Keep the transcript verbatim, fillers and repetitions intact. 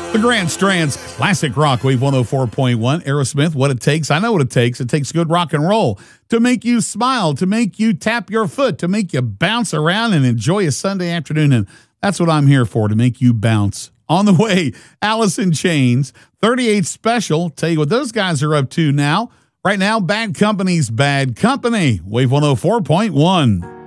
The Grand Strands Classic Rock Wave one oh four point one. Aerosmith, What It Takes. I know what it takes. It takes good rock and roll to make you smile, to make you tap your foot, to make you bounce around and enjoy a Sunday afternoon. And that's what I'm here for, to make you bounce. On the way, Alice in Chains, thirty-eight Special. Tell you what those guys are up to now. Right now, Bad Company's Bad Company. Wave one oh four point one.